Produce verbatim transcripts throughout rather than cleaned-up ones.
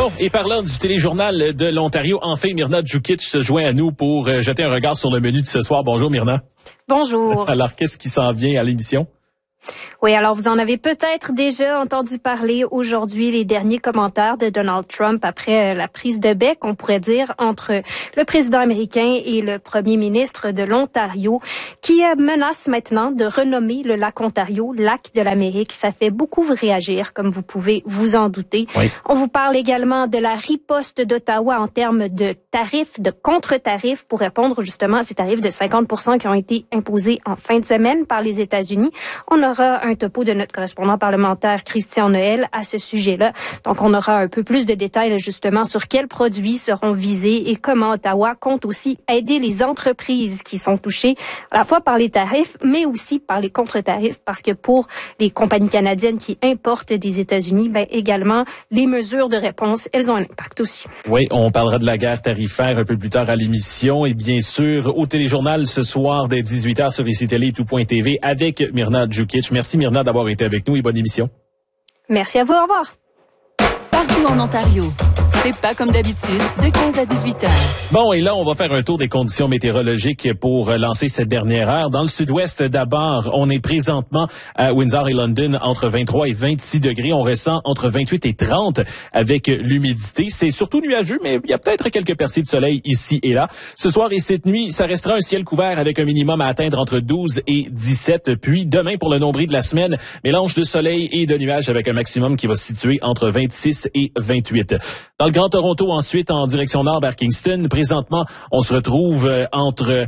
Bon, et parlant du téléjournal de l'Ontario, enfin Mirna Djukic se joint à nous pour euh, jeter un regard sur le menu de ce soir. Bonjour Mirna. Bonjour. Alors, qu'est-ce qui s'en vient à l'émission? Oui, alors vous en avez peut-être déjà entendu parler aujourd'hui, les derniers commentaires de Donald Trump après la prise de bec, on pourrait dire, entre le président américain et le premier ministre de l'Ontario, qui menace maintenant de renommer le lac Ontario lac de l'Amérique. Ça fait beaucoup réagir, comme vous pouvez vous en douter. Oui. On vous parle également de la riposte d'Ottawa en termes de tarifs, de contre-tarifs pour répondre justement à ces tarifs de cinquante pour cent qui ont été imposés en fin de semaine par les États-Unis. On aura un topo de notre correspondant parlementaire Christian Noël à ce sujet-là. Donc, on aura un peu plus de détails justement sur quels produits seront visés et comment Ottawa compte aussi aider les entreprises qui sont touchées à la fois par les tarifs, mais aussi par les contre-tarifs, parce que pour les compagnies canadiennes qui importent des États-Unis, ben également, les mesures de réponse, elles ont un impact aussi. Oui, on parlera de la guerre tarifaire un peu plus tard à l'émission et bien sûr au téléjournal ce soir dès dix-huit heures sur ici télé tout point t v avec Mirna Djukic. Merci Mirna d'avoir été avec nous et bonne émission. Merci à vous, au revoir. Partout en Ontario, c'est pas comme d'habitude, de quinze à dix-huit heures. Bon, et là, on va faire un tour des conditions météorologiques pour lancer cette dernière heure. Dans le sud-ouest d'abord, on est présentement à Windsor et London entre vingt-trois et vingt-six degrés. On ressent entre vingt-huit et trente avec l'humidité. C'est surtout nuageux, mais il y a peut-être quelques percées de soleil ici et là. Ce soir et cette nuit, ça restera un ciel couvert avec un minimum à atteindre entre douze et dix-sept. Puis demain, pour le nombril de la semaine, mélange de soleil et de nuages avec un maximum qui va se situer entre vingt-six et vingt-huit. Dans le Grand Toronto, ensuite, en direction nord vers Kingston, présentement, on se retrouve entre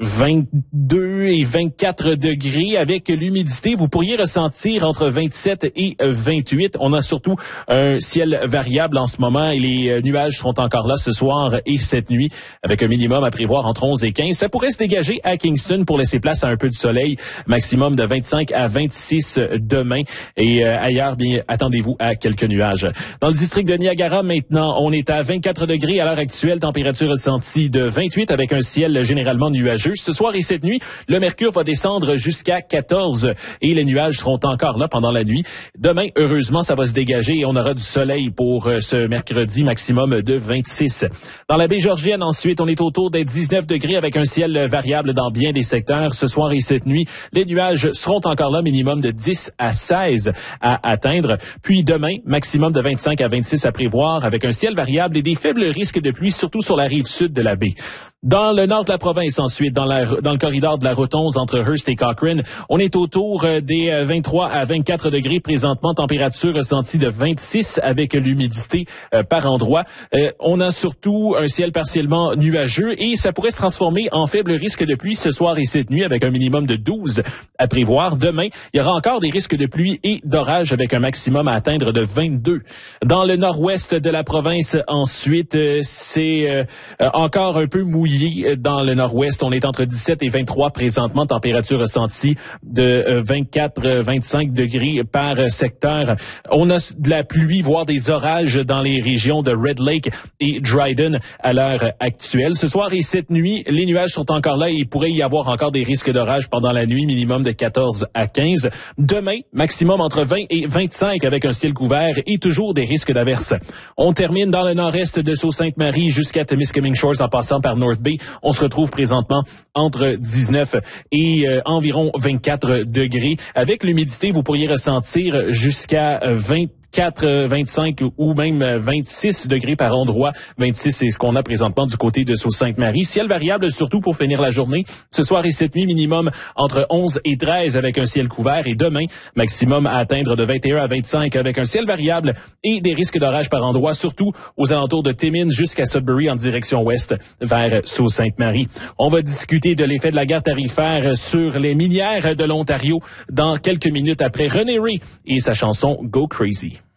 vingt-deux et vingt-quatre degrés avec l'humidité. Vous pourriez ressentir entre vingt-sept et vingt-huit. On a surtout un ciel variable en ce moment et les nuages seront encore là ce soir et cette nuit avec un minimum à prévoir entre onze et quinze. Ça pourrait se dégager à Kingston pour laisser place à un peu de soleil. Maximum de vingt-cinq à vingt-six demain et euh, ailleurs, bien, attendez-vous à quelques nuages. Dans le district de Niagara, maintenant, on est à vingt-quatre degrés à l'heure actuelle, température ressentie de vingt-huit avec un ciel généralement nuageux. Ce soir et cette nuit, le mercure va descendre jusqu'à quatorze et les nuages seront encore là pendant la nuit. Demain, heureusement, ça va se dégager et on aura du soleil pour ce mercredi, maximum de vingt-six. Dans la baie Georgienne, ensuite, on est autour des dix-neuf degrés avec un ciel variable dans bien des secteurs. Ce soir et cette nuit, les nuages seront encore là, minimum de dix à seize à atteindre. Puis demain, maximum de vingt-cinq à vingt-six à prévoir avec un ciel variable et des faibles risques de pluie, surtout sur la rive sud de la baie. Dans le nord de la province, ensuite, dans, la, dans le corridor de la Rotonde entre Hearst et Cochrane, on est autour des vingt-trois à vingt-quatre degrés présentement, température ressentie de vingt-six avec l'humidité euh, par endroit. Euh, on a surtout un ciel partiellement nuageux et ça pourrait se transformer en faible risque de pluie ce soir et cette nuit avec un minimum de douze à prévoir. Demain, il y aura encore des risques de pluie et d'orage avec un maximum à atteindre de vingt-deux. Dans le nord-ouest de la province, ensuite, euh, c'est euh, encore un peu mouillé. Dans le nord-ouest, on est entre dix-sept et vingt-trois présentement, température ressentie de vingt-quatre à vingt-cinq degrés par secteur. On a de la pluie, voire des orages dans les régions de Red Lake et Dryden à l'heure actuelle. Ce soir et cette nuit, les nuages sont encore là et il pourrait y avoir encore des risques d'orage pendant la nuit, minimum de quatorze à quinze. Demain, maximum entre vingt et vingt-cinq avec un ciel couvert et toujours des risques d'averses. On termine dans le nord-est de Sault-Sainte-Marie jusqu'à Temiskaming Shores en passant par North Bay. On se retrouve présentement entre dix-neuf et euh, environ vingt-quatre degrés. Avec l'humidité, vous pourriez ressentir jusqu'à vingt-quatre, vingt-cinq ou même vingt-six degrés par endroit. vingt-six, c'est ce qu'on a présentement du côté de Sault-Sainte-Marie. Ciel variable surtout pour finir la journée. Ce soir et cette nuit, minimum entre onze et treize avec un ciel couvert. Et demain, maximum à atteindre de vingt et un à vingt-cinq avec un ciel variable et des risques d'orage par endroit, surtout aux alentours de Timmins jusqu'à Sudbury en direction ouest vers Sault-Sainte-Marie. On va discuter de l'effet de la guerre tarifaire sur les minières de l'Ontario dans quelques minutes après René Ray et sa chanson Go Crazy.